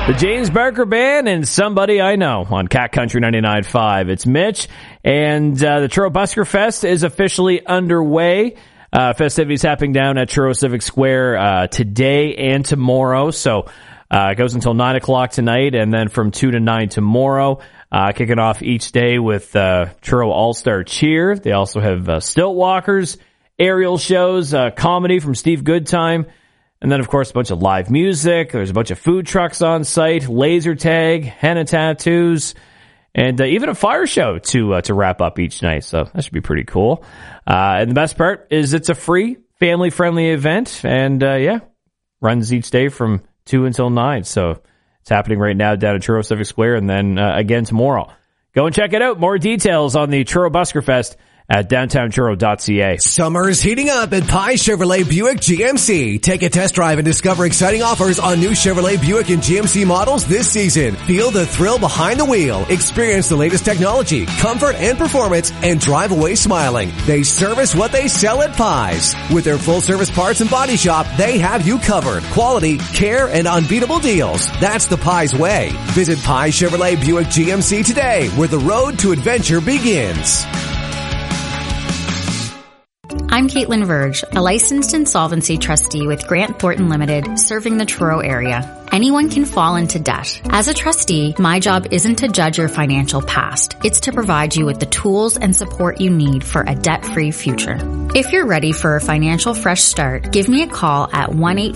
The James Barker Band and Somebody I Know on Cat Country 99.5. It's Mitch, and the Truro Busker Fest is officially underway. Festivities happening down at Truro Civic Square today and tomorrow. So it goes until 9 o'clock tonight, and then from 2 to 9 tomorrow. Kicking off each day with Truro All-Star Cheer. They also have stilt walkers, aerial shows, comedy from Steve Goodtime. And then, of course, a bunch of live music. There's a bunch of food trucks on site, laser tag, henna tattoos, and even a fire show to wrap up each night. So that should be pretty cool. And the best part is it's a free, family-friendly event. And, runs each day from 2 until 9. So it's happening right now down at Truro Civic Square and then again tomorrow. Go and check it out. More details on the Truro Busker Fest at downtowntruro.ca. Summer is heating up at Pye Chevrolet Buick GMC. Take a test drive and discover exciting offers on new Chevrolet Buick and GMC models this season. Feel the thrill behind the wheel. Experience the latest technology, comfort, and performance, and drive away smiling. They service what they sell at Pye's. With their full-service parts and body shop, they have you covered. Quality, care, and unbeatable deals. That's the Pye's way. Visit Pye Chevrolet Buick GMC today, where the road to adventure begins. I'm Caitlin Verge, a licensed insolvency trustee with Grant Thornton Limited, serving the Truro area. Anyone can fall into debt. As a trustee, my job isn't to judge your financial past. It's to provide you with the tools and support you need for a debt-free future. If you're ready for a financial fresh start, give me a call at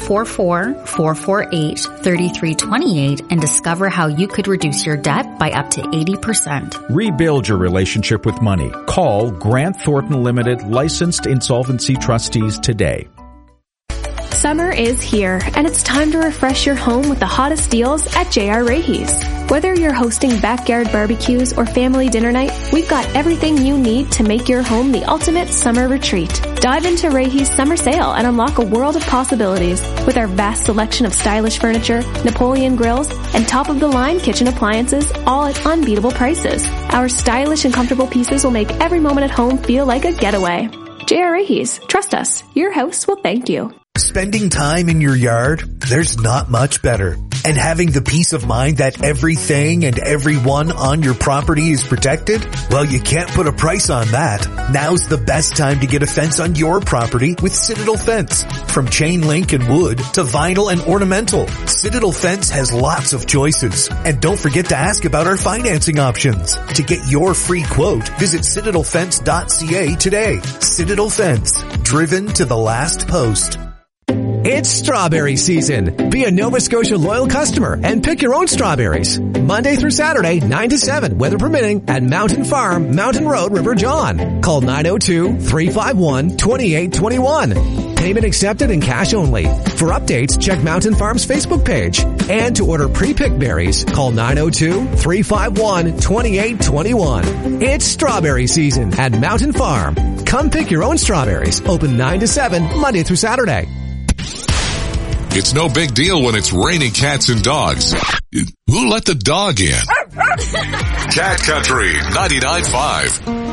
1-844-448-3328 and discover how you could reduce your debt by up to 80%. Rebuild your relationship with money. Call Grant Thornton Limited, licensed insolvency trustees today. Summer is here, and it's time to refresh your home with the hottest deals at J.R. Rahe's. Whether you're hosting backyard barbecues or family dinner night, we've got everything you need to make your home the ultimate summer retreat. Dive into Rahe's summer sale and unlock a world of possibilities with our vast selection of stylish furniture, Napoleon grills, and top-of-the-line kitchen appliances, all at unbeatable prices. Our stylish and comfortable pieces will make every moment at home feel like a getaway. J.R. Rahe's. Trust us. Your house will thank you. Spending time in your yard, there's not much better. And having the peace of mind that everything and everyone on your property is protected? Well, you can't put a price on that. Now's the best time to get a fence on your property with Citadel Fence. From chain link and wood to vinyl and ornamental, Citadel Fence has lots of choices. And don't forget to ask about our financing options. To get your free quote, visit citadelfence.ca today. Citadel Fence, driven to the last post. It's strawberry season. Be a Nova Scotia loyal customer and pick your own strawberries. Monday through Saturday, 9 to 7, weather permitting, at Mountain Farm, Mountain Road, River John. Call 902-351-2821. Payment accepted in cash only. For updates, check Mountain Farm's Facebook page. And to order pre-picked berries, call 902-351-2821. It's strawberry season at Mountain Farm. Come pick your own strawberries. Open 9 to 7, Monday through Saturday. It's no big deal when it's raining cats and dogs. Who let the dog in? Cat Country 99.5.